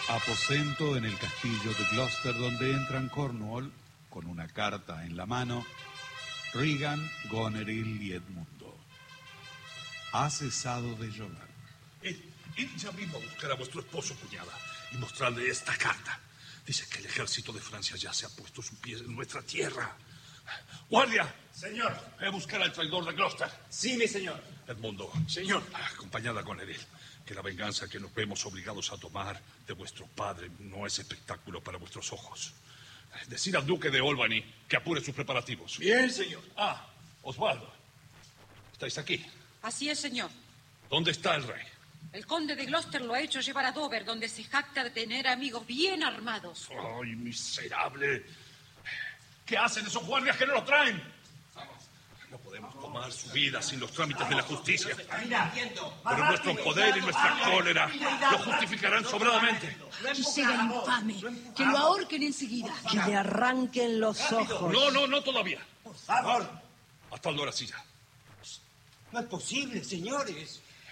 Aposento en el castillo de Gloucester, donde entran Cornwall con una carta en la mano, Regan, Goneril y Edmundo. Ha cesado de llover. Id ya mismo a buscar a vuestro esposo, cuñada, y mostrarle esta carta. Dice que el ejército de Francia ya se ha puesto su pie en nuestra tierra. ¡Guardia! Señor. Ve a buscar al traidor de Gloucester. Sí, mi señor. Edmundo. Señor. Acompañad a Goneril. Que la venganza que nos vemos obligados a tomar de vuestro padre no es espectáculo para vuestros ojos. Decid al duque de Albany que apure sus preparativos. Bien, señor. Osvaldo. ¿Estáis aquí? Así es, señor. ¿Dónde está el rey? El conde de Gloucester lo ha hecho llevar a Dover, donde se jacta de tener amigos bien armados. ¡Ay, miserable! ¿Qué hacen esos guardias que no lo traen? No podemos tomar su vida sin los trámites de la justicia. Pero nuestro poder y nuestra cólera lo justificarán sobradamente. Que sea infame, que lo ahorquen enseguida, que le arranquen los ojos. No todavía. Por favor. Hasta la hora silla. No es posible, señores.